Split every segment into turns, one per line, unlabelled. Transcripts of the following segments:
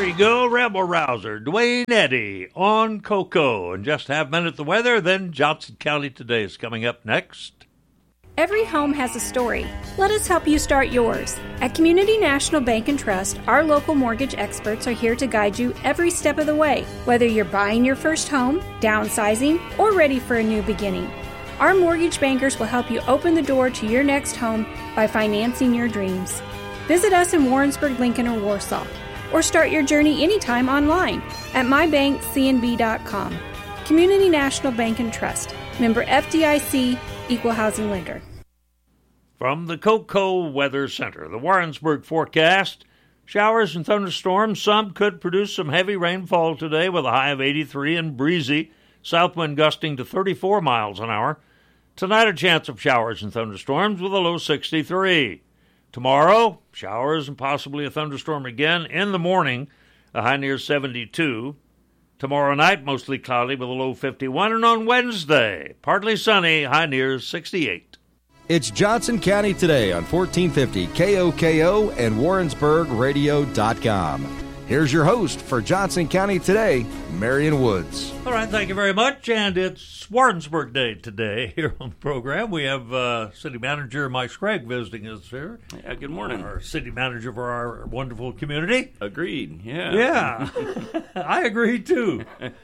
There you go, Rebel Rouser, Dwayne Eddy on Coco. In just a half minute, the weather, then Johnson County Today is coming up next.
Every home has a story. Let us help you start yours. At Community National Bank and Trust, our local mortgage experts are here to guide you every step of the way, whether you're buying your first home, downsizing, or ready for a new beginning. Our mortgage bankers will help you open the door to your next home by financing your dreams. Visit us in Warrensburg, Lincoln, or Warsaw, or start your journey anytime online at mybankcnb.com. Community National Bank and Trust. Member FDIC, Equal Housing Lender.
From the Coco Weather Center, the Warrensburg forecast: showers and thunderstorms. Some could produce some heavy rainfall today with a high of 83 and breezy. South wind gusting to 34 miles an hour. Tonight, a chance of showers and thunderstorms with a low 63. Tomorrow, showers and possibly a thunderstorm again in the morning, a high near 72. Tomorrow night, mostly cloudy with a low 51. And on Wednesday, partly sunny, high near 68.
It's Johnson County Today on 1450 KOKO and WarrensburgRadio.com. Here's your host for Johnson County Today, Marion Woods.
All right, thank you very much. And it's Warrensburg Day today here on the program. We have City Manager Mike Scragg visiting us here.
Yeah, good morning.
Our city manager for our wonderful community.
Agreed, yeah.
Yeah, I agree too.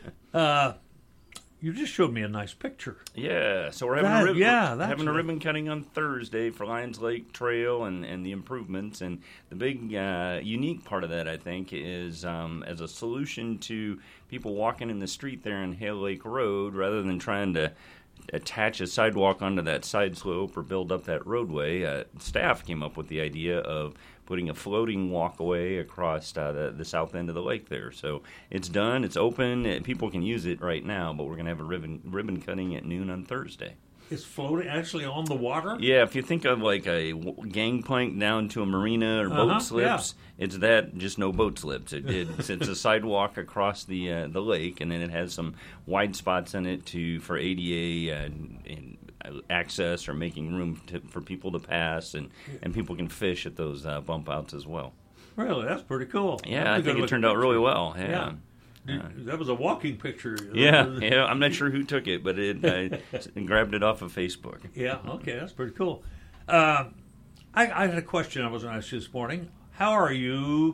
You just showed me a nice picture.
Yeah, so we're having a
a
ribbon cutting on Thursday for Lions Lake Trail and the improvements. And the big unique part of that, I think, is as a solution to people walking in the street there in Hale Lake Road, rather than trying to attach a sidewalk onto that side slope or build up that roadway, staff came up with the idea of putting a floating walkway across the south end of the lake there. So it's done. It's open. People can use it right now, but we're going to have a ribbon cutting at noon on Thursday.
It's floating actually on the water?
Yeah, if you think of like a gangplank down to a marina or boat slips, it's that, just no boat slips. It's a sidewalk across the lake, and then it has some wide spots in it for ADA and access or making room for people to pass, and people can fish at those bump outs as well.
Really? That's pretty cool.
Yeah, I think it turned out really well. Yeah.
That was a walking picture.
Yeah, I'm not sure who took it, but I grabbed it off of Facebook.
Yeah, okay, that's pretty cool. I had a question I was going to ask you this morning. How are you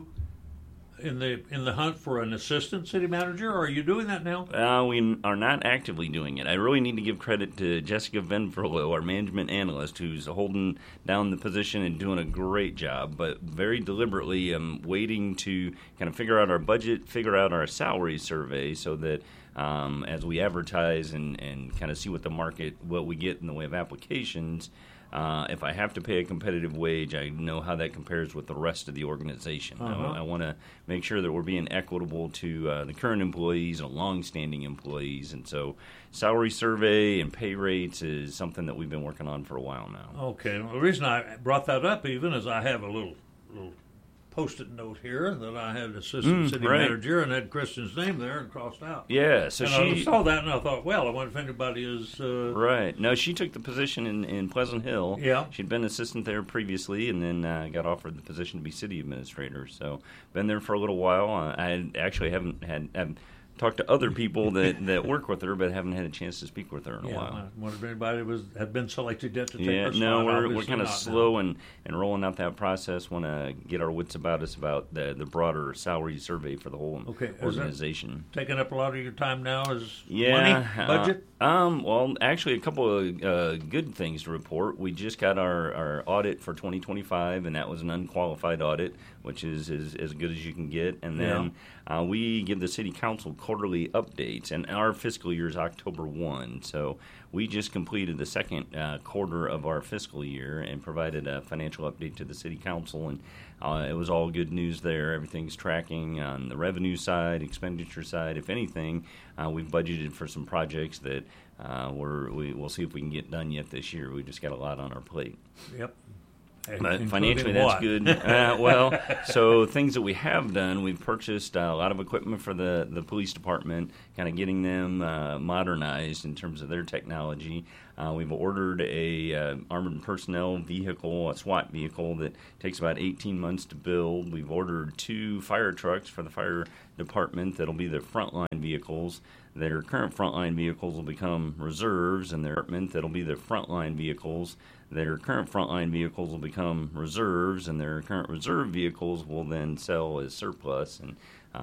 in the hunt for an assistant city manager, or are you doing that now?
We are not actively doing it. I really need to give credit to Jessica Venverlo, our management analyst, who's holding down the position and doing a great job, but very deliberately waiting to kind of figure out our budget, figure out our salary survey, so that as we advertise and kind of see what we get in the way of applications, if I have to pay a competitive wage, I know how that compares with the rest of the organization. I want to make sure that we're being equitable to the current employees and long-standing employees. And so salary survey and pay rates is something that we've been working on for a while now.
Okay. Well, the reason I brought that up even is I have a little Post-it note here that I had assistant city manager and had Kristen's name there and crossed out.
Yeah, so
I saw that and I thought, well, I wonder if anybody is...
Right. No, she took the position in Pleasant Hill.
Yeah.
She'd been assistant there previously and then got offered the position to be city administrator. So been there for a little while. I actually haven't talked to other people that work with her, but haven't had a chance to speak with her in a while.
I wonder if anybody had been selected yet to take her spot.
No, we're kind of slow and rolling out that process. Want to get our wits about us about the broader salary survey for the whole organization.
Taking up a lot of your time now is money, budget?
Well, actually, a couple of good things to report. We just got our audit for 2025, and that was an unqualified audit, which is as good as you can get. And then we give the city council quarterly updates, and our fiscal year is October 1. So we just completed the second quarter of our fiscal year and provided a financial update to the city council, and it was all good news there. Everything's tracking on the revenue side, expenditure side. If anything, we've budgeted for some projects that we'll see if we can get done yet this year. We just got a lot on our plate.
Yep.
But financially, that's good. Well, so things that we have done, we've purchased a lot of equipment for the police department, kind of getting them modernized in terms of their technology. We've ordered a armored personnel vehicle, a SWAT vehicle, that takes about 18 months to build. We've ordered 2 fire trucks for the fire department that'll be the frontline vehicles. Their current frontline vehicles will become reserves, and their department that'll be the frontline vehicles. Their current frontline vehicles will become reserves, and their current reserve vehicles will then sell as surplus. And